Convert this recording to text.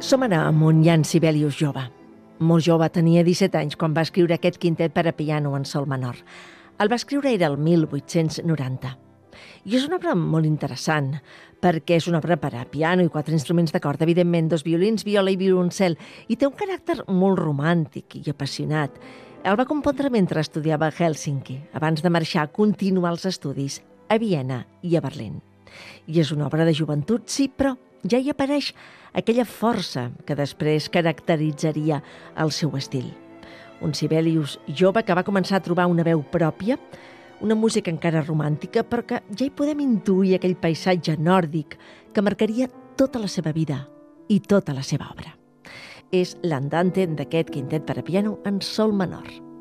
Som ara amb un Jan Sibelius jove. Molt jove, tenia 17 anys quan va escriure aquest quintet per a piano en sol menor. El va escriure era el 1890. I és una obra molt interessant, perquè és una obra per a piano i 4 instruments de corda, evidentment 2 violins, viola i violoncel, i té un caràcter molt romàntic i apassionat. El va compondre mentre estudiava a Hèlsinki, abans de marxar a continuar els estudis a Viena i a Berlín. I és una obra de joventut, sí, però ja hi apareix aquella força que després caracteritzaria el seu estil. Un Sibelius jove que va començar a trobar una veu pròpia, una música encara romàntica, però que ja hi podem intuir aquell paisatge nòrdic que marcaria tota la seva vida i tota la seva obra. És l'andante d'aquest quintet per a piano en sol menor.